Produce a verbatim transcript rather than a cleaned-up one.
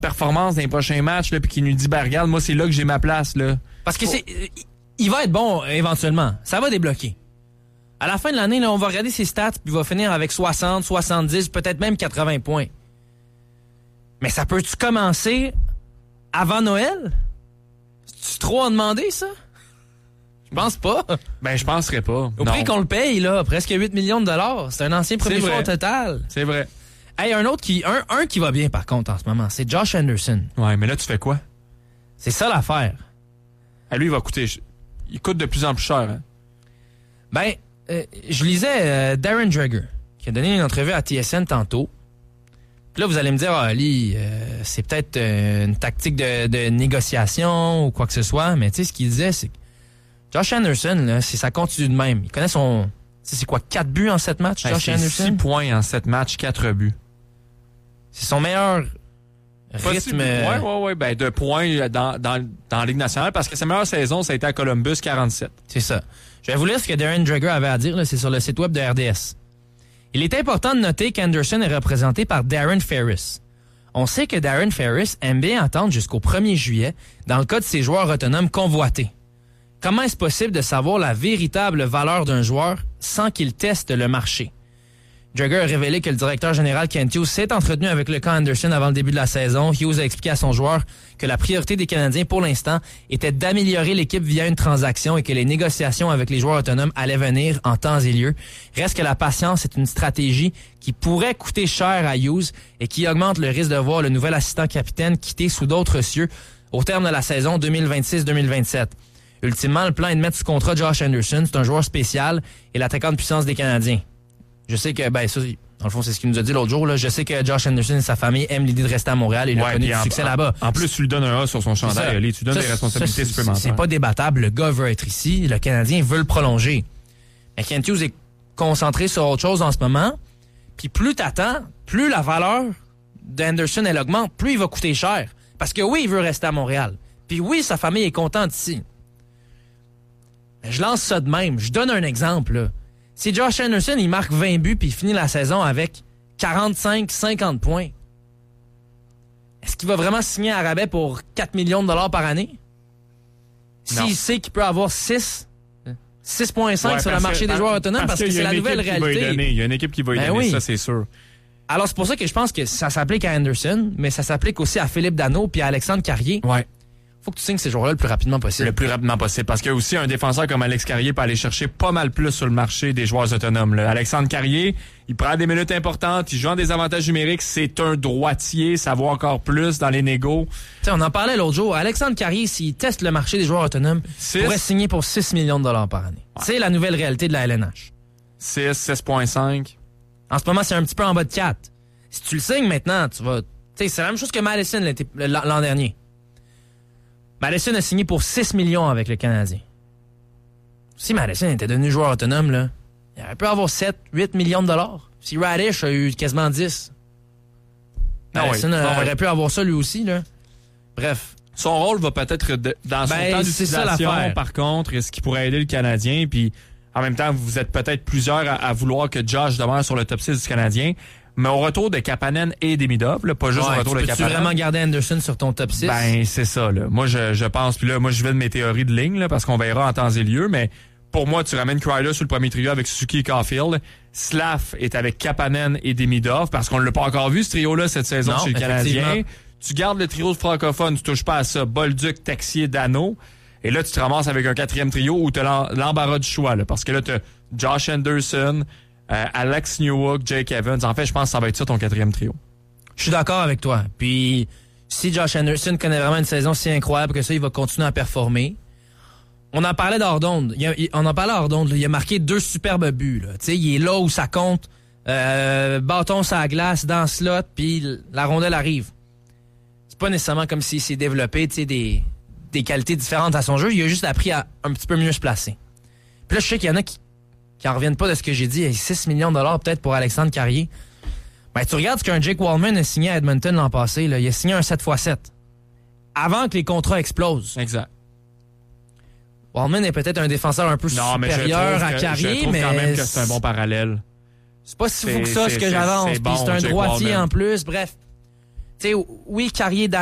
performance dans les prochains matchs, puis qu'il nous dit, ben regarde, moi, c'est là que j'ai ma place. Là. Parce que c'est, il va être bon éventuellement. Ça va débloquer. À la fin de l'année, là, on va regarder ses stats, puis il va finir avec soixante, soixante-dix, peut-être même quatre-vingts points. Mais ça peut-tu commencer avant Noël? C'est trop en demander, ça? Je pense pas. Ben, je penserais pas. Au non. prix qu'on le paye, là, presque huit millions de dollars. C'est un ancien premier choix au total. C'est vrai. Hey, un autre qui, un, un qui va bien, par contre, en ce moment, c'est Josh Anderson. Ouais, mais là, tu fais quoi? C'est ça l'affaire. À lui, il va coûter. Il coûte de plus en plus cher, hein? Ben, euh, je lisais euh, Darren Dreger, qui a donné une entrevue à T S N tantôt. Puis là, vous allez me dire, ah, Ali, euh, c'est peut-être euh, une tactique de, de négociation ou quoi que ce soit, mais tu sais, ce qu'il disait, c'est que Josh Anderson, là, c'est ça continue de même. Il connaît son... C'est quoi, quatre buts en sept matchs, Josh hey, Anderson? six points en sept matchs, quatre buts. C'est son meilleur rythme... Possible. Ouais, ouais, ouais, ben de points dans, dans, dans la Ligue nationale, parce que sa meilleure saison, ça a été à Columbus, quarante-sept. C'est ça. Je vais vous lire ce que Darren Dreger avait à dire, là, c'est sur le site web de R D S. Il est important de noter qu'Anderson est représenté par Darren Ferris. On sait que Darren Ferris aime bien attendre jusqu'au premier juillet dans le cas de ses joueurs autonomes convoités. Comment est-ce possible de savoir la véritable valeur d'un joueur sans qu'il teste le marché? Dreger a révélé que le directeur général Kent Hughes s'est entretenu avec le camp Anderson avant le début de la saison. Hughes a expliqué à son joueur que la priorité des Canadiens pour l'instant était d'améliorer l'équipe via une transaction et que les négociations avec les joueurs autonomes allaient venir en temps et lieu. Reste que la patience est une stratégie qui pourrait coûter cher à Hughes et qui augmente le risque de voir le nouvel assistant capitaine quitter sous d'autres cieux au terme de la saison deux mille vingt-six deux mille vingt-sept. Ultimement, le plan est de mettre sous contrat Josh Anderson. C'est un joueur spécial et l'attaquant de puissance des Canadiens. Je sais que, ben, ça, dans le fond, c'est ce qu'il nous a dit l'autre jour, là. Je sais que Josh Anderson et sa famille aiment l'idée de rester à Montréal et il ouais, a connu du succès en, là-bas. En plus, tu lui donnes un A sur son chandail, allez, tu lui donnes ça, des responsabilités ça, supplémentaires. C'est pas débattable. Le gars veut être ici. Le Canadien veut le prolonger. Mais Kent Hughes est concentré sur autre chose en ce moment. Puis plus t'attends, plus la valeur d'Anderson, elle augmente, plus il va coûter cher. Parce que oui, il veut rester à Montréal. Puis oui, sa famille est contente ici. Mais je lance ça de même. Je donne un exemple, là. Si Josh Anderson, il marque vingt buts puis il finit la saison avec quarante-cinq cinquante points, est-ce qu'il va vraiment signer à rabais pour quatre millions de dollars par année? S'il sait qu'il peut avoir six, six virgule cinq ouais, sur le marché que, des joueurs autonomes, parce, parce que c'est la nouvelle réalité. Il y a une équipe qui va y ben donner, oui. Ça c'est sûr. Alors c'est pour ça que je pense que ça s'applique à Anderson, mais ça s'applique aussi à Philippe Danault puis à Alexandre Carrier. Ouais. Faut que tu signes ces joueurs-là le plus rapidement possible. Le plus rapidement possible. Parce que aussi un défenseur comme Alex Carrier peut aller chercher pas mal plus sur le marché des joueurs autonomes. Là. Alexandre Carrier, il prend des minutes importantes, il joue en des avantages numériques, c'est un droitier, ça vaut encore plus dans les négos. T'sais, on en parlait l'autre jour. Alexandre Carrier, s'il teste le marché des joueurs autonomes, il pourrait signer pour six millions de dollars par année. Ouais. C'est la nouvelle réalité de la L N H. six, six virgule cinq. En ce moment, c'est un petit peu en bas de quatre. Si tu le signes maintenant, tu vas... T'sais, c'est la même chose que Madison l'an dernier. Madison a signé pour six millions avec le Canadien. Si Madison était devenu joueur autonome, là, il aurait pu avoir sept, huit millions de dollars. Si Radish a eu quasiment dix. Ah Madison oui. aurait ah pu avoir ça lui aussi, là. Bref. Son rôle va peut-être de, dans son ben, temps d'utilisation, par contre, est-ce qu'il pourrait aider le Canadien? Puis en même temps, vous êtes peut-être plusieurs à, à vouloir que Josh demeure sur le top six du Canadien. Mais au retour de Kapanen et Demidov, là, pas juste ouais, au retour de Kapanen. Tu vraiment garder Anderson sur ton top six? Ben, c'est ça, là. Moi, je, je pense, puis là, moi, je vais de mes théories de ligne, là, parce qu'on verra en temps et lieu, mais pour moi, tu ramènes Kryler sur le premier trio avec Suzuki et Caulfield. Slav est avec Kapanen et Demidov, parce qu'on ne l'a pas encore vu, ce trio-là, cette saison non, chez le Canadien. Tu gardes le trio de francophones, tu touches pas à ça. Bolduc, Texier, Danault. Et là, tu te ramasses avec un quatrième trio où tu as l'embarras du choix, là, parce que là, tu as Josh Anderson, Euh, Alex Newhook, Jake Evans. En fait, je pense que ça va être ça ton quatrième trio. Je suis d'accord avec toi. Puis, si Josh Anderson connaît vraiment une saison si incroyable que ça, il va continuer à performer. On en parlait d'hors d'onde. Il a, il, on en parlait hors d'onde. Il a marqué deux superbes buts. Là. Tu sais, il est là où ça compte. Euh, bâton sur la glace, dans le slot, puis la rondelle arrive. C'est pas nécessairement comme s'il s'est développé, tu sais, des, des qualités différentes à son jeu. Il a juste appris à un petit peu mieux se placer. Puis là, je sais qu'il y en a qui qui en reviennent pas de ce que j'ai dit. Il y a six millions de dollars peut-être pour Alexandre Carrier. Ben, tu regardes ce qu'un Jake Wallman a signé à Edmonton l'an passé. Là. Il a signé un sept fois sept. Avant que les contrats explosent. Exact. Wallman est peut-être un défenseur un peu non, supérieur mais à que, Carrier, je trouve mais... quand même que c'est un bon parallèle. C'est pas si fou que ça, ce que c'est, j'avance. c'est Puis bon, c'est un Jake droitier Wallman. en plus. Bref. tu sais, oui, Carrier